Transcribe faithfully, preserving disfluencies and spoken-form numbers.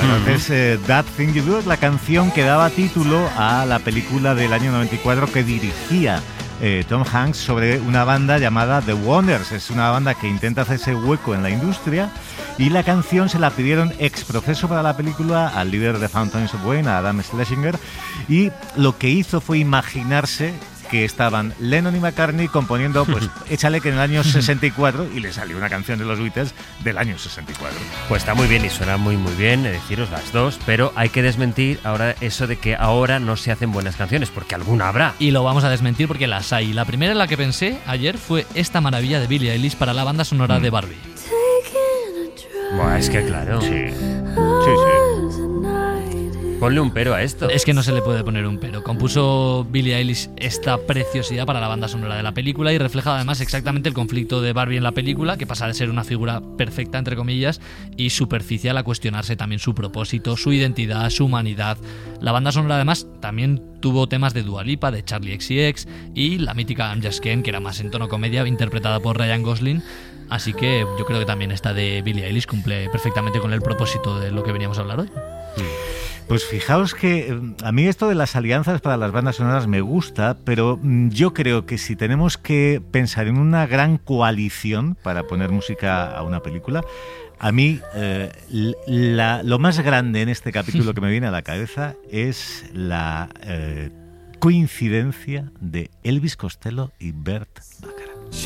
Uh-huh. Es eh, That Thing You Do, es la canción que daba título a la película del año noventa y cuatro que dirigía eh, Tom Hanks sobre una banda llamada The Wonders. Es una banda que intenta hacerse hueco en la industria y la canción se la pidieron ex profeso para la película al líder de Fountains of Wayne, a Adam Schlesinger, y lo que hizo fue imaginarse que estaban Lennon y McCartney componiendo, pues échale que en el año sesenta y cuatro, y le salió una canción de los Beatles del año sesenta y cuatro. Pues está muy bien y suena muy muy bien, deciros las dos, pero hay que desmentir ahora eso de que ahora no se hacen buenas canciones, porque alguna habrá. Y lo vamos a desmentir porque las hay. La primera en la que pensé ayer fue esta maravilla de Billie Eilish para la banda sonora mm. de Barbie. Buah, es que claro. Sí, sí, sí. Ponle un pero a esto. Es que no se le puede poner un pero. Compuso Billie Eilish esta preciosidad para la banda sonora de la película y refleja además exactamente el conflicto de Barbie en la película, que pasa de ser una figura perfecta, entre comillas, y superficial a cuestionarse también su propósito, su identidad, su humanidad. La banda sonora además también tuvo temas de Dua Lipa, de Charli X C X y la mítica I'm Just Ken, que era más en tono comedia, interpretada por Ryan Gosling. Así que yo creo que también esta de Billie Eilish cumple perfectamente con el propósito de lo que veníamos a hablar hoy. Sí. Pues fijaos que a mí esto de las alianzas para las bandas sonoras me gusta, pero yo creo que si tenemos que pensar en una gran coalición para poner música a una película, a mí eh, la, lo más grande en este capítulo que me viene a la cabeza es la eh, coincidencia de Elvis Costello y Burt Bacharach.